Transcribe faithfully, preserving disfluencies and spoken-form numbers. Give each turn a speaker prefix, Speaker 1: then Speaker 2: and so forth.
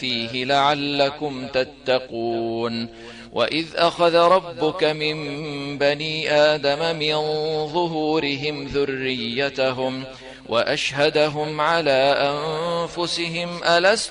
Speaker 1: فيه لعلكم تتقون. وإذ أخذ ربك من بني آدم من ظهورهم ذريتهم وأشهدهم على أنفسهم ألست